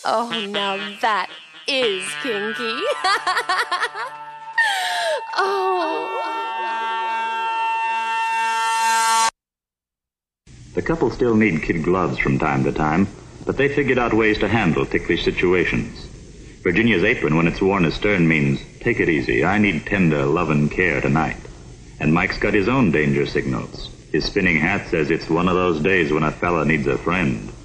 Oh, now that is kinky. Oh. The couple still need kid gloves from time to time, but they figured out ways to handle ticklish situations. Virginia's apron, when it's worn astern, means, take it easy, I need tender love and care tonight. And Mike's got his own danger signals. His spinning hat says it's one of those days when a fella needs a friend.